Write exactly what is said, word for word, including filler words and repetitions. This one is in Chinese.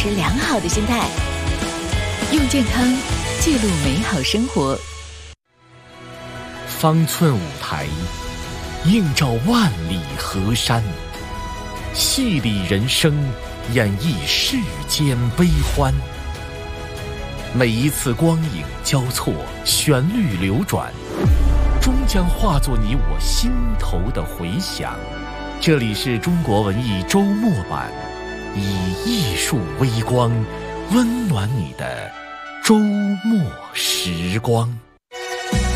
持良好的心态，用健康记录美好生活。 方寸舞台，映照万里河山，戏里人生，演绎世间悲欢。每一次光影交错，旋律流转，终将化作你我心头的回响。这里是中国文艺周末版，以艺术微光温暖你的周末时光。